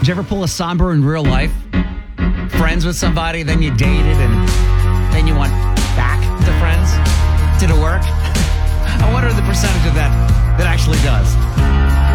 Did you ever pull a Somber in real life? Friends with somebody, then you dated and